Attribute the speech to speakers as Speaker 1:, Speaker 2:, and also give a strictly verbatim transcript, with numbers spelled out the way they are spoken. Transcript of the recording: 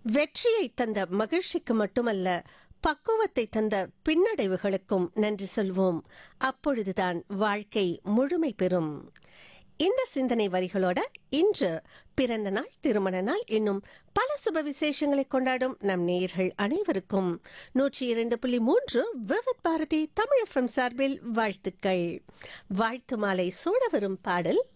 Speaker 1: வெற்றியை தந்த மகிழ்ச்சிக்கு மட்டுமல்ல, பக்குவத்தை தந்த பின்னடைவுகளுக்கும் நன்றி சொல்வோம். அப்பொழுதுதான் வாழ்க்கை முழுமை பெறும். இந்த சிந்தனை வரிகளோட இன்று பிறந்த நாள், திருமண நாள் இன்னும் பல சுப விசேஷங்களை கொண்டாடும் நம் நேயர்கள் அனைவருக்கும் நூற்றி இரண்டு புள்ளி மூன்று விவித் பாரதி தமிழ் எஃப்எம் சார்பில் வாழ்த்துக்கள். வாழ்த்து மாலை சூட வரும் பாடல்